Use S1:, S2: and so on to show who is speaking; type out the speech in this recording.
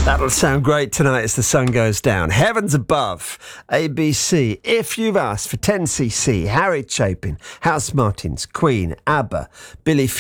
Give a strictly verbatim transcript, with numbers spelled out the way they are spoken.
S1: That'll sound great tonight as the sun goes down. Heavens Above, A B C. If you've asked for ten C C, Harry Chapin, House Martins, Queen, ABBA, Billy Fury.